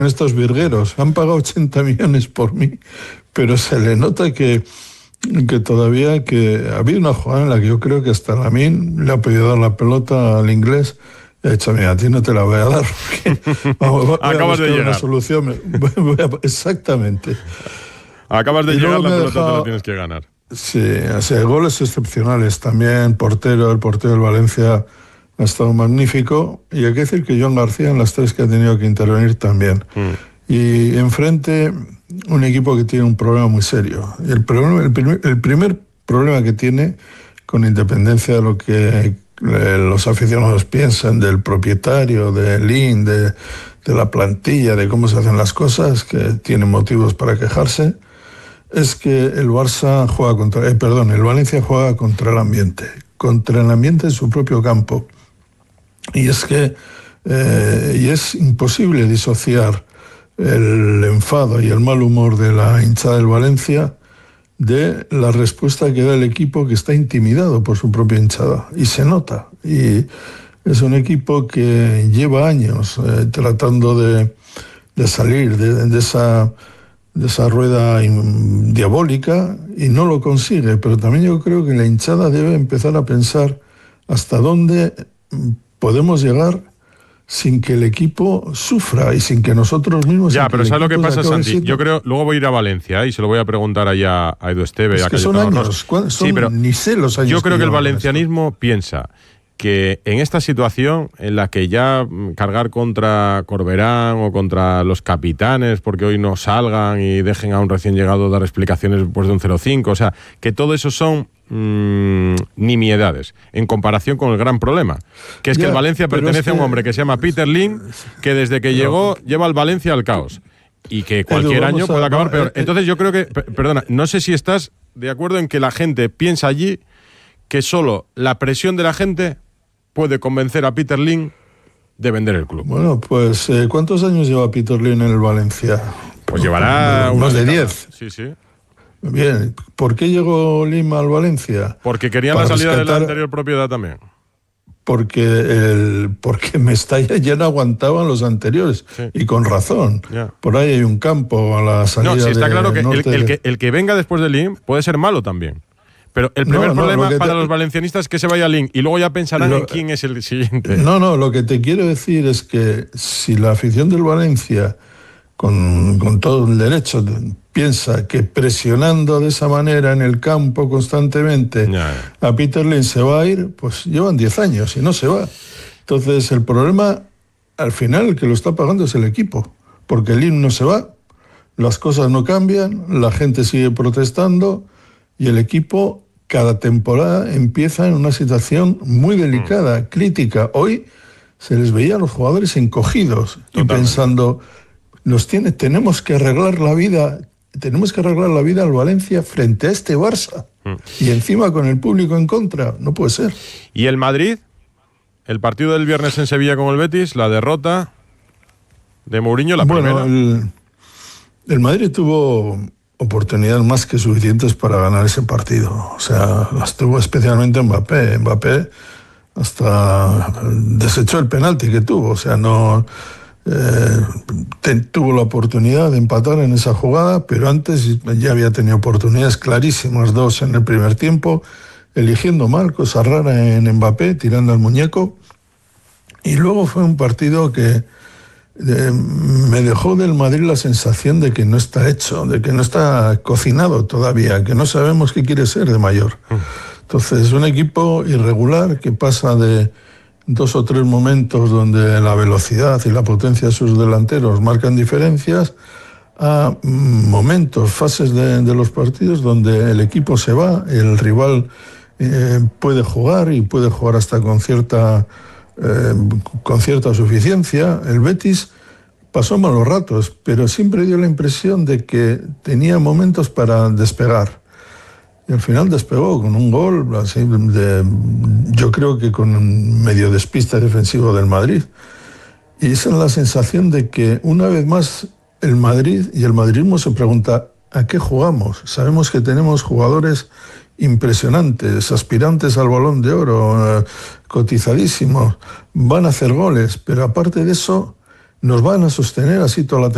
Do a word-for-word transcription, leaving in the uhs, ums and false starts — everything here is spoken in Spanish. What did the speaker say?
estos virgueros. Han pagado ochenta millones por mí, pero se le nota que, que todavía que había una jugada en la que yo creo que hasta Lamine le ha pedido dar la pelota al inglés. He dicho, mira, a ti no te la voy a dar porque vamos, voy Acabas a de llegar. Una solución. Voy, voy a, exactamente. Acabas de y llegar, la pelota dejado, te la tienes que ganar. Sí, o sea, goles excepcionales también. Portero, el portero del Valencia ha estado magnífico. Y hay que decir que Joan García en las tres que ha tenido que intervenir también. Mm. Y enfrente, un equipo que tiene un problema muy serio. Y el, problema, el, primer, el primer problema que tiene, con independencia de lo que los aficionados piensan del propietario, de Lin, de, de la plantilla, de cómo se hacen las cosas, que tienen motivos para quejarse, es que el Barça juega contra, eh, perdón, el Valencia juega contra el ambiente, contra el ambiente en su propio campo. Y es que eh, y es imposible disociar el enfado y el mal humor de la hinchada del Valencia de la respuesta que da el equipo, que está intimidado por su propia hinchada, y se nota. Y es un equipo que lleva años eh, tratando de, de salir de, de, esa, de esa rueda diabólica y no lo consigue. Pero también yo creo que la hinchada debe empezar a pensar hasta dónde podemos llegar sin que el equipo sufra y sin que nosotros mismos... Ya, pero ¿sabes lo que pasa, Santi? Siendo... Yo creo, luego voy a ir a Valencia, ¿eh? Y se lo voy a preguntar allá a Edu Esteve. Es a que son años, son, sí, pero ni sé los años. Yo creo que, que el valencianismo esto. piensa que en esta situación en la que ya cargar contra Corberán o contra los capitanes porque hoy no salgan y dejen a un recién llegado dar explicaciones después de un cero cinco, o sea, que todo eso son mmm, nimiedades en comparación con el gran problema, que es ya, que el Valencia pertenece es que... a un hombre que se llama Peter Lim, que desde que no. llegó lleva al Valencia al caos y que cualquier Edu, año puede a... acabar peor. Entonces yo creo que, perdona, no sé si estás de acuerdo en que la gente piensa allí que solo la presión de la gente puede convencer a Peter Lim de vender el club. Bueno, pues eh, ¿cuántos años lleva Peter Lim en el Valencia? Pues llevará más de diez. Sí, sí. Bien, ¿por qué llegó Lim al Valencia? Porque querían Para la salida rescatar... de la anterior propiedad también. Porque el porque Mestalla ya no aguantaban los anteriores, sí. Y con razón. Yeah. Por ahí hay un campo a la salida. No, sí, está de claro que el, norte el que el que venga después de Lim puede ser malo también. Pero el primer no, no, problema para te... los valencianistas es que se vaya Lin y luego ya pensarán lo... en quién es el siguiente. No, no, lo que te quiero decir es que si la afición del Valencia, con, con todo el derecho, piensa que presionando de esa manera en el campo constantemente yeah. a Peter Lim se va a ir, pues llevan diez años y no se va. Entonces el problema, al final, el que lo está pagando es el equipo, porque Lim no se va, las cosas no cambian, la gente sigue protestando. Y el equipo, cada temporada, empieza en una situación muy delicada, mm. crítica. Hoy se les veía a los jugadores encogidos Totalmente. y pensando, nos tiene, tenemos que arreglar la vida, tenemos que arreglar la vida al Valencia frente a este Barça. Mm. Y encima con el público en contra, no puede ser. ¿Y el Madrid? El partido del viernes en Sevilla con el Betis, la derrota de Mourinho, la bueno, primera. El, el Madrid tuvo oportunidades más que suficientes para ganar ese partido. O sea, las tuvo especialmente Mbappé. Mbappé hasta desechó el penalti que tuvo. O sea, no eh, te, tuvo la oportunidad de empatar en esa jugada, pero antes ya había tenido oportunidades clarísimas, dos en el primer tiempo, eligiendo mal, cosa rara en Mbappé, tirando al muñeco. Y luego fue un partido que Eh, me dejó del Madrid la sensación de que no está hecho, de que no está cocinado todavía, que no sabemos qué quiere ser de mayor. Entonces, es un equipo irregular que pasa de dos o tres momentos donde la velocidad y la potencia de sus delanteros marcan diferencias a momentos, fases de, de los partidos donde el equipo se va, el rival eh, puede jugar y puede jugar hasta con cierta... Eh, con cierta suficiencia. El Betis pasó malos ratos, pero siempre dio la impresión de que tenía momentos para despegar. Y al final despegó con un gol, así de, yo creo que con un medio despiste defensivo del Madrid. Y esa es la sensación de que una vez más el Madrid y el madridismo se pregunta ¿a qué jugamos? Sabemos que tenemos jugadores impresionantes, aspirantes al Balón de Oro, eh, cotizadísimos, van a hacer goles, pero aparte de eso nos van a sostener así toda la temporada.